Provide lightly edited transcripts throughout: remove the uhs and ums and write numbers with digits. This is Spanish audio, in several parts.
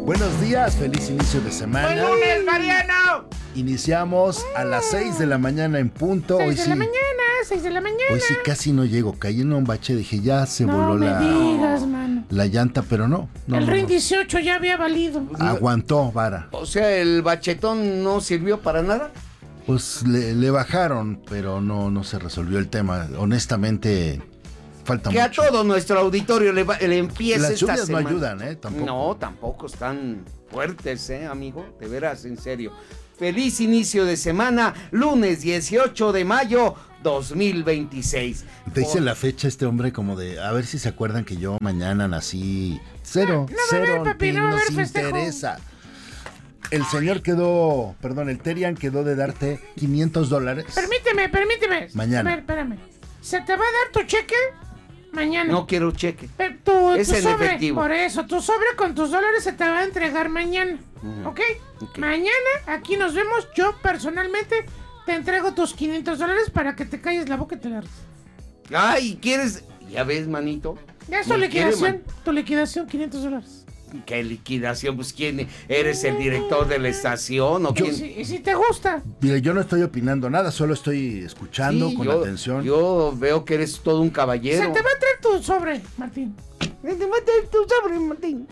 Buenos días, feliz inicio de semana. ¡Buen lunes, Mariano! Iniciamos a las 6 de la mañana en punto. 6 de la mañana. Hoy sí casi no llego. Caí en un bache, dije ya se voló digas, mano. la llanta, pero no. El RIN 18 ya había valido. Aguantó, vara. O sea, ¿el bachetón no sirvió para nada? Pues le bajaron, pero no se resolvió el tema. Honestamente, falta Que mucho. a todo nuestro auditorio le empiece Las esta lluvias semana. no ayudan, tampoco. No, tampoco están fuertes, amigo. De veras, en serio. Feliz inicio de semana, lunes 18 de mayo 2026. Te dice la fecha este hombre como de, a ver si se acuerdan que yo mañana nací. Cero, No va a haber, papi, no va a haber nos festejo. interesa. El señor el Terian quedó de darte $500. Permíteme. Mañana. A ver, espérame. ¿Se te va a dar tu cheque? Mañana. No quiero cheque. Tu Es en sobre, efectivo. por eso, tu sobre con tus dólares se te va a entregar mañana. ¿Ok? Mañana aquí nos vemos. Yo personalmente te entrego tus $500 para que te calles la boca y te largues. Ay, ¿quieres? Ya ves, manito. Ya es tu Me quiere, liquidación. Tu liquidación, $500. ¿Qué liquidación? Pues ¿quién? ¿Eres el director de la estación o quién? Y si te gusta. Mire, yo no estoy opinando nada, solo estoy escuchando Sí, con yo- atención. Yo veo que eres todo un caballero. Se te va a traer tu sobre, Martín. Se te va a traer tu sobre, Martín.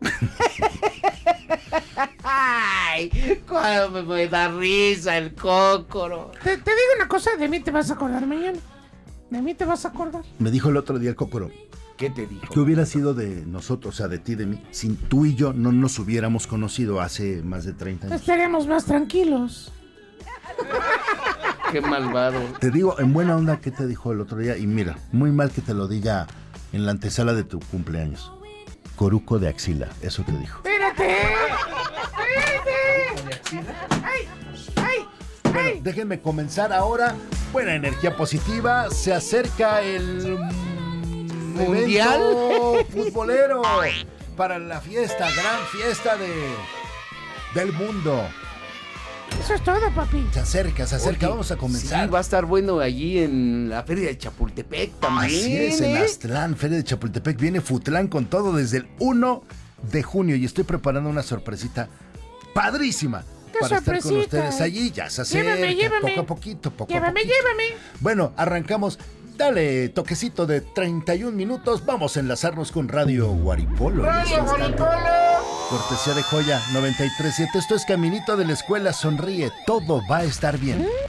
Ay, cuando me da risa el cócoro. Te digo una cosa, de mí te vas a acordar mañana. De mí te vas a acordar. Me dijo el otro día el Cócoro, ¿Qué te dijo? que hubiera sido de nosotros, o sea, de ti, de mí, si tú y yo no nos hubiéramos conocido hace más de 30 años. Estaríamos más tranquilos. Qué malvado. Te digo, en buena onda, ¿qué te dijo el otro día? Y mira, muy mal que te lo diga en la antesala de tu cumpleaños. Coruco de axila, eso te dijo. ¡Espérate! ¡Ay! Bueno, déjenme comenzar ahora. Buena energía positiva. Se acerca el ¿Mundial? evento futbolero para la fiesta, gran fiesta del mundo. Eso es todo, papi. Se acerca. Oye, Vamos a comenzar. Sí, va a estar bueno allí en la feria de Chapultepec también. Así es, en Aztlán, Feria de Chapultepec. Viene Futlán con todo desde el 1 de junio y estoy preparando una sorpresita padrísima ¿Qué para estar con sorpresita? ustedes allí. Ya se acerca, Llévame. poco a poquito, Llévame. Bueno, arrancamos. Dale toquecito de 31 minutos. Vamos a enlazarnos con Radio Guaripolo. en este instante. Cortesía de Joya 93.7. Esto es Caminito de la Escuela. Sonríe, todo va a estar bien.